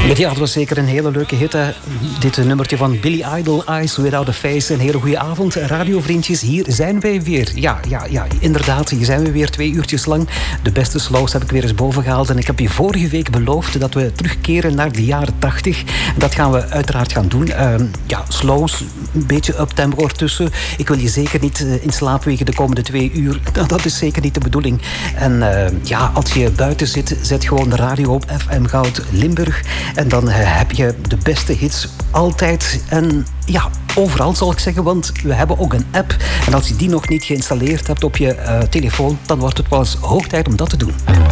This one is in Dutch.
Ja, het was zeker een hele leuke hit. Hè? Dit nummertje van Billy Idol, Eyes Without a Face. Een hele goede avond, radiovriendjes. Hier zijn wij weer. Ja, inderdaad. Hier zijn we weer 2 uurtjes lang. De beste slows heb ik weer eens boven gehaald. En ik heb je vorige week beloofd dat we terugkeren naar de jaren 80. En dat gaan we uiteraard gaan doen. Slows, een beetje uptempo ertussen. Ik wil je zeker niet in slaap wegen de komende 2 uur. Dat is zeker niet de bedoeling. En als je buiten zit, zet gewoon de radio op FM Goud Limburg. En dan heb je de beste hits altijd en overal zal ik zeggen, want we hebben ook een app. En als je die nog niet geïnstalleerd hebt op je telefoon, dan wordt het wel eens hoog tijd om dat te doen.